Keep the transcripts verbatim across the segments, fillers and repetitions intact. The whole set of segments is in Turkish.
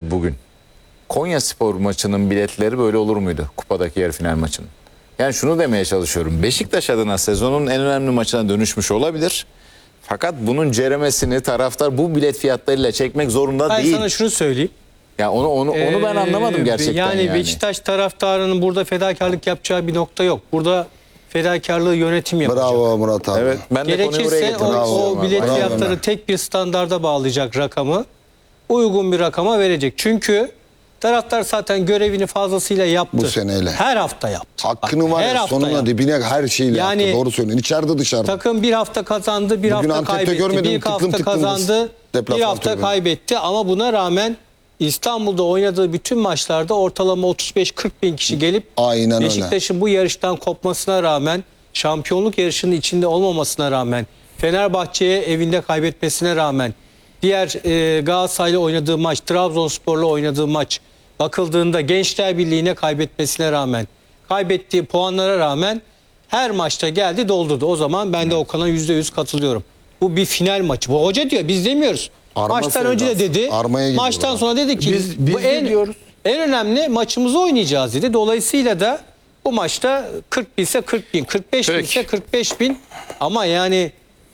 olsaydı bugün Konyaspor maçının biletleri böyle olur muydu? Kupadaki yarı final maçının. Yani şunu demeye çalışıyorum. Beşiktaş adına sezonun en önemli maçına dönüşmüş olabilir. Fakat bunun ceremesini taraftar bu bilet fiyatlarıyla çekmek zorunda Ben değil. Ben sana şunu söyleyeyim. Ya onu onu onu ben anlamadım gerçekten yani. Yani Beşiktaş taraftarının burada fedakarlık yapacağı bir nokta yok. Burada fedakarlığı yönetim yapacak. Bravo Murat abi. Evet, ben de konuyu buraya Gerekirse o, getirmek o istiyorum bilet abi. fiyatları Bravo. tek bir standarda bağlayacak rakamı uygun bir rakama verecek. Çünkü taraftar zaten görevini fazlasıyla yaptı. Bu seneyle. Her hafta yaptı. Hakkını Bak, var her ya hafta sonuna yaptı. dibine her şeyle Yani yaptı. Doğru söylüyorsun. İçeride dışarıda. Takım bir hafta kazandı, bir Bugün hafta Antep'te kaybetti. görmedim, Bir tıklım hafta tıklım kazandı, deplasman bir hafta tribünü. kaybetti. Ama buna rağmen İstanbul'da oynadığı bütün maçlarda ortalama otuz beş kırk bin kişi gelip Aynen öyle. Beşiktaş'ın bu yarıştan kopmasına rağmen, şampiyonluk yarışının içinde olmamasına rağmen, Fenerbahçe'ye evinde kaybetmesine rağmen, diğer e, Galatasaray'la oynadığı maç, Trabzonspor'la oynadığı maç bakıldığında Gençler Birliği'ne kaybetmesine rağmen, kaybettiği puanlara rağmen her maçta geldi doldurdu. O zaman ben de Okan'a yüzde yüz katılıyorum. Bu bir final maçı. Bu hoca diyor, biz demiyoruz. Arma Maçtan önce de sevdası. dedi. Armaya gidiyor Maçtan adam. sonra dedi ki Biz- biz bu de en, diyoruz. en önemli maçımızı oynayacağız dedi. Dolayısıyla da bu maçta kırk bin ise kırk bin, kırk beş bin Peki. ise kırk beş bin ama yani e,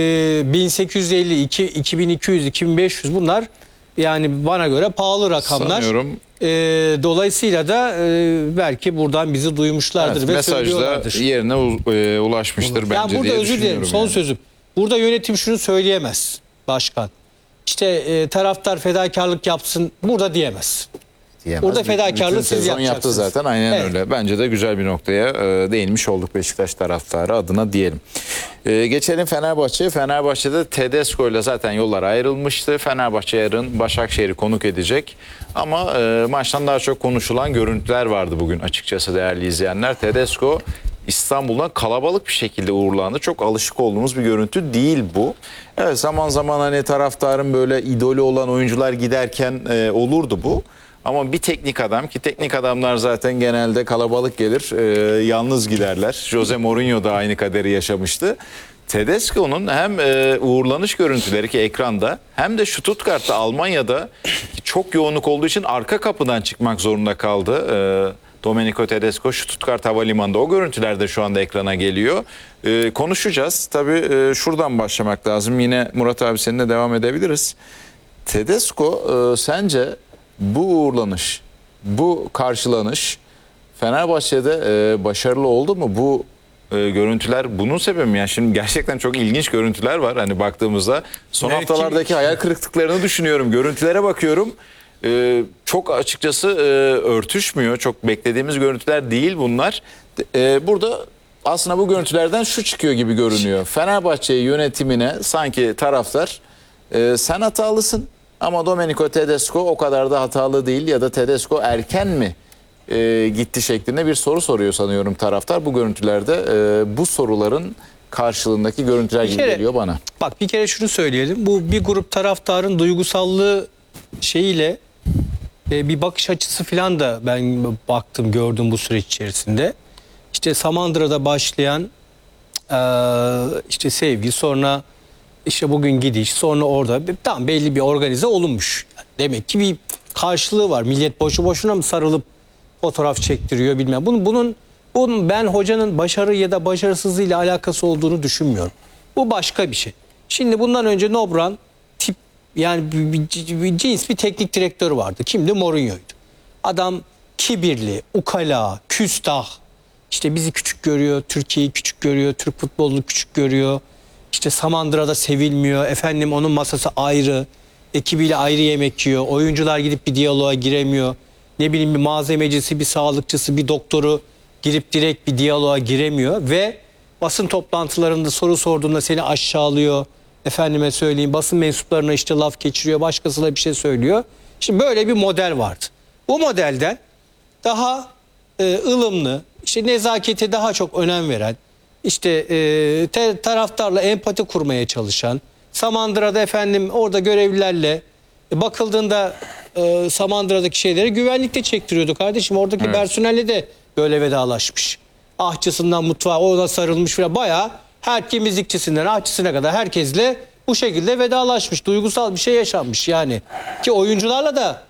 bin sekiz yüz elli, iki bin iki yüz, iki bin beş yüz bunlar yani bana göre pahalı rakamlar. Sanıyorum. E, dolayısıyla da e, belki buradan bizi duymuşlardır Evet, ve mesaj da söylüyorlardır. yerine u- e, ulaşmıştır Yani bence burada diye özür dilerim. düşünüyorum Son yani. sözüm. Burada yönetim şunu söyleyemez başkan. İşte e, taraftar fedakarlık yapsın burada diyemez. Diyemez. Burada Bütün fedakarlığı siz sezon yaptı yapacaksınız. zaten aynen Evet. öyle. Bence de güzel bir noktaya e, değinmiş olduk Beşiktaş taraftarı adına diyelim. E, geçelim Fenerbahçe'ye. Fenerbahçe'de Tedesco ile zaten yollar ayrılmıştı. Fenerbahçe yarın Başakşehir'i konuk edecek. Ama e, maçtan daha çok konuşulan görüntüler vardı bugün açıkçası değerli izleyenler. Tedesco İstanbul'dan kalabalık bir şekilde uğurlandı. Çok alışık olduğumuz bir görüntü değil bu. Evet, zaman zaman hani taraftarın böyle idolü olan oyuncular giderken e, olurdu bu. Ama bir teknik adam ki teknik adamlar zaten genelde kalabalık gelir, e, yalnız giderler. Jose Mourinho da aynı kaderi yaşamıştı. Tedesco'nun hem e, uğurlanış görüntüleri ki ekranda hem de Stuttgart'ta Almanya'da çok yoğunluk olduğu için arka kapıdan çıkmak zorunda kaldı. E, Domenico Tedesco Stuttgart Havalimanı'nda o görüntüler de şu anda ekrana geliyor. E, konuşacağız. Tabii e, şuradan başlamak lazım. Yine Murat abi seninle devam edebiliriz. Tedesco e, sence bu uğurlanış, bu karşılanış Fenerbahçe'de e, başarılı oldu mu? Bu e, görüntüler bunun sebebi mi? Yani şimdi gerçekten çok ilginç görüntüler var. Hani baktığımızda son Evet, haftalardaki kim- hayal kırıklıklarını düşünüyorum. Görüntülere bakıyorum. E, çok açıkçası e, örtüşmüyor. Çok beklediğimiz görüntüler değil bunlar. E, burada aslında bu görüntülerden şu çıkıyor gibi görünüyor. Fenerbahçe yönetimine sanki taraftar e, sen hatalısın. Ama Domenico Tedesco o kadar da hatalı değil ya da Tedesco erken mi e, gitti şeklinde bir soru soruyor sanıyorum taraftar. Bu görüntülerde e, bu soruların karşılığındaki görüntüler Bir gibi kere- geliyor bana. Bak bir kere şunu söyleyelim. Bu bir grup taraftarın duygusallığı şeyiyle e, bir bakış açısı falan da ben baktım gördüm bu süreç içerisinde. İşte Samandıra'da başlayan e, işte sevgi sonra işte bugün gidiş sonra orada tam belli bir organize olunmuş. Demek ki bir karşılığı var. Millet boşu boşuna mı sarılıp fotoğraf çektiriyor bilmem. Bunun, bunun, bunun ben hocanın başarı ya da başarısızlığıyla alakası olduğunu düşünmüyorum. Bu başka bir şey. Şimdi bundan önce Nobran tip yani bir, bir, bir cins bir teknik direktörü vardı. Kimdi? Mourinho'ydu. Adam kibirli, ukala, küstah. İşte bizi küçük görüyor, Türkiye'yi küçük görüyor, Türk futbolunu küçük görüyor. İşte Samandıra'da sevilmiyor. Efendim onun masası ayrı. Ekibiyle ayrı yemek yiyor. Oyuncular gidip bir diyaloğa giremiyor. Ne bileyim bir malzemecisi, bir sağlıkçısı, bir doktoru girip direkt bir diyaloğa giremiyor. Ve basın toplantılarında soru sorduğunda seni aşağılıyor. Efendime söyleyeyim basın mensuplarına işte laf geçiriyor. Başkasına bir şey söylüyor. Şimdi böyle bir model vardı. Bu modelden daha e, ılımlı, işte nezakete daha çok önem veren, işte e, te, taraftarla empati kurmaya çalışan, Samandıra'da efendim orada görevlilerle e, bakıldığında e, Samandıra'daki şeyleri güvenlikle çektiriyordu kardeşim. Oradaki Evet. personelle de böyle vedalaşmış. Ahçısından mutfağa ona sarılmış falan bayağı her temizlikçisinden ahçısına kadar herkesle bu şekilde vedalaşmış. Duygusal bir şey yaşanmış yani. Ki oyuncularla da